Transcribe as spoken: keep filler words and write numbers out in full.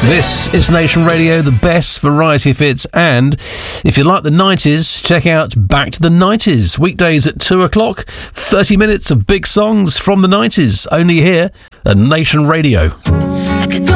This is Nation Radio, the best variety of hits, and if you like the nineties, check out Back to the nineties, weekdays at two o'clock, thirty minutes of big songs from the nineties, only here at Nation Radio. I could go